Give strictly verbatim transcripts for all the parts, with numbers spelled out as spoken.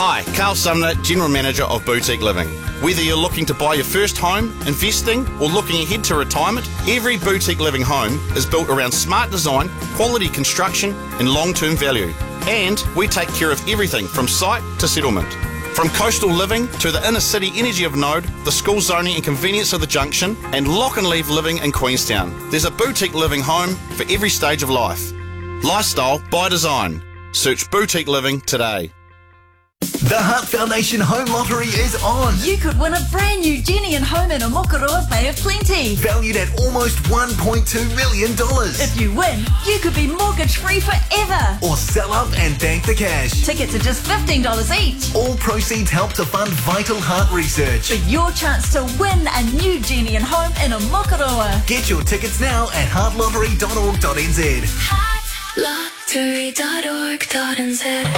Hi, Carl Sumner, General Manager of Boutique Living. Whether you're looking to buy your first home, investing, or looking ahead to retirement, every Boutique Living home is built around smart design, quality construction, and long-term value. And we take care of everything from site to settlement. From coastal living to the inner city energy of Node, the school zoning and convenience of the Junction, and lock and leave living in Queenstown. There's a Boutique Living home for every stage of life. Lifestyle by design. Search Boutique Living today. The Heart Foundation Home Lottery is on. You could win a brand new Jenny and home in Omokoroa Bay of Plenty. Valued at almost one point two million dollars. If you win, you could be mortgage free forever. Or sell up and bank the cash. Tickets are just fifteen dollars each. All proceeds help to fund vital heart research. For your chance to win a new Jenny and home in Omokoroa. Get your tickets now at heart lottery dot org dot n z. heart lottery dot org dot n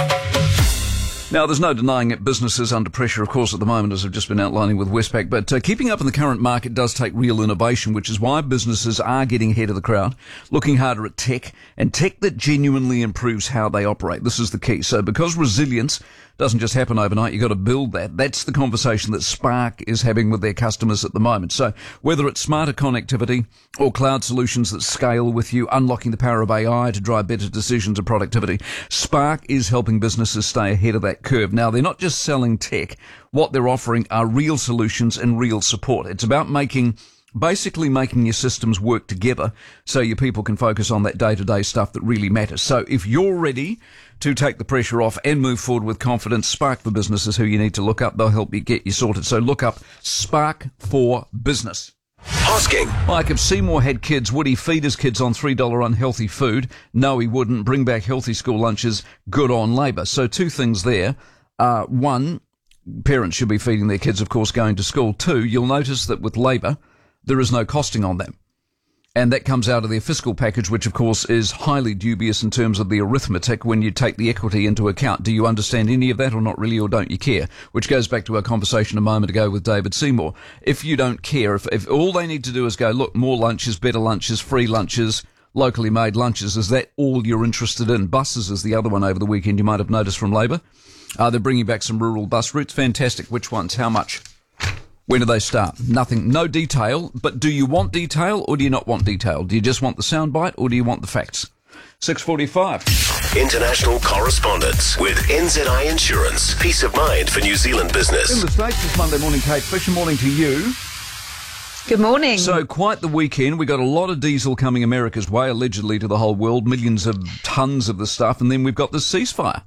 z. Now, there's no denying it. Businesses under pressure, of course, at the moment, as I've just been outlining with Westpac. But uh, keeping up in the current market does take real innovation, which is why businesses are getting ahead of the crowd, looking harder at tech, and tech that genuinely improves how they operate. This is the key. So because resilience doesn't just happen overnight, you've got to build that. That's the conversation that Spark is having with their customers at the moment. So whether it's smarter connectivity or cloud solutions that scale with you, unlocking the power of A I to drive better decisions and productivity, Spark is helping businesses stay ahead of that curve. Now, they're not just selling tech. What they're offering are real solutions and real support. It's about making basically making your systems work together so your people can focus on that day-to-day stuff that really matters. So if you're ready to take the pressure off and move forward with confidence, Spark for Business is who you need to look up. They'll help you get you sorted. So look up Spark for Business. Hosking. Like if Seymour had kids, would he feed his kids on three dollars unhealthy food? No, he wouldn't. Bring back healthy school lunches. Good on Labor. So two things there. Uh, one, parents should be feeding their kids, of course, going to school. Two, you'll notice that with Labor, there is no costing on them. And that comes out of their fiscal package, which, of course, is highly dubious in terms of the arithmetic when you take the equity into account. Do you understand any of that or not really, or don't you care? Which goes back to our conversation a moment ago with David Seymour. If you don't care, if, if all they need to do is go, look, more lunches, better lunches, free lunches, locally made lunches, is that all you're interested in? Buses is the other one over the weekend you might have noticed from Labor. Uh, they're bringing back some rural bus routes. Fantastic. Which ones? How much? When do they start? Nothing. No detail. But do you want detail or do you not want detail? Do you just want the soundbite or do you want the facts? six forty-five. International correspondence with N Z I Insurance. Peace of mind for New Zealand business. In the States, it's Monday morning, Kate Fisher. Morning to you. Good morning. So, quite the weekend. We got a lot of diesel coming America's way, allegedly to the whole world. Millions of tons of the stuff. And then we've got this ceasefire.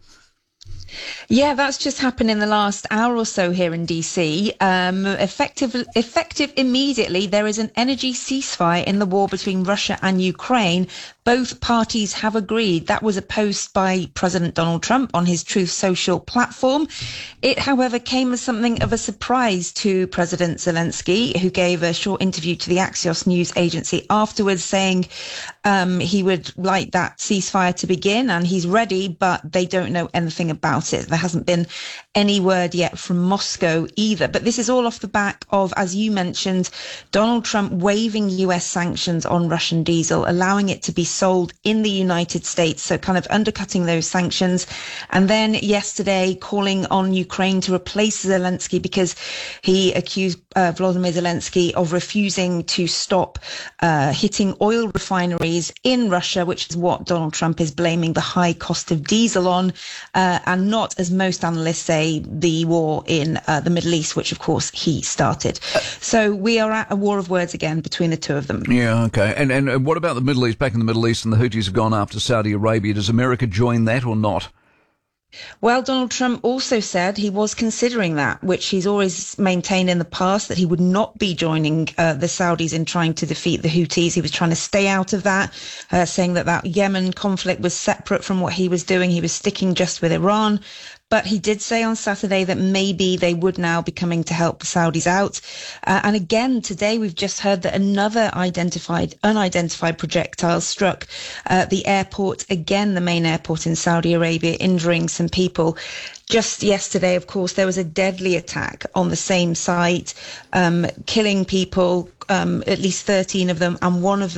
Yeah, that's just happened in the last hour or so here in D C. Um, effective, effective immediately, there is an energy ceasefire in the war between Russia and Ukraine. Both parties have agreed. That was a post by President Donald Trump on his Truth Social platform. It, however, came as something of a surprise to President Zelensky, who gave a short interview to the Axios news agency afterwards, saying um, he would like that ceasefire to begin and he's ready, but they don't know anything about it. There hasn't been any word yet from Moscow either. But this is all off the back of, as you mentioned, Donald Trump waiving U S sanctions on Russian diesel, allowing it to be sold in the United States, so kind of undercutting those sanctions. And then yesterday calling on Ukraine to replace Zelensky because he accused uh, Volodymyr Zelensky of refusing to stop uh, hitting oil refineries in Russia, which is what Donald Trump is blaming the high cost of diesel on, uh, and not, as most analysts say, the war in uh, the Middle East, which of course he started. So we are at a war of words again between the two of them. Yeah, okay. And and what about the Middle East? Back in the Middle East, and the Houthis have gone after Saudi Arabia. Does America join that or not? Well, Donald Trump also said he was considering that, which he's always maintained in the past, that he would not be joining uh, the Saudis in trying to defeat the Houthis. He was trying to stay out of that, uh, saying that that Yemen conflict was separate from what he was doing. He was sticking just with Iran. But he did say on Saturday that maybe they would now be coming to help the Saudis out. Uh, and again, today we've just heard that another identified, unidentified projectile struck uh, the airport, again, the main airport in Saudi Arabia, injuring some people. Just yesterday, of course, there was a deadly attack on the same site, um, killing people, um, at least thirteen of them, and one of them